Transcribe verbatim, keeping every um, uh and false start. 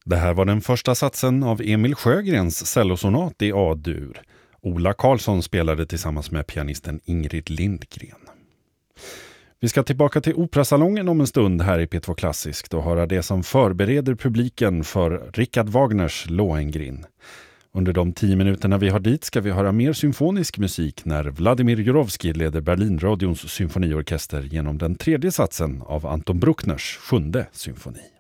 Det här var den första satsen av Emil Sjögrens cellosonat i A-dur. Ola Karlsson spelade tillsammans med pianisten Ingrid Lindgren. Vi ska tillbaka till Operasalongen om en stund här i P två Klassiskt och höra det som förbereder publiken för Richard Wagners Lohengrin. Under de tio minuterna vi har dit ska vi höra mer symfonisk musik när Vladimir Jurovskij leder Berlinradions symfoniorkester genom den tredje satsen av Anton Bruckners sjunde symfoni.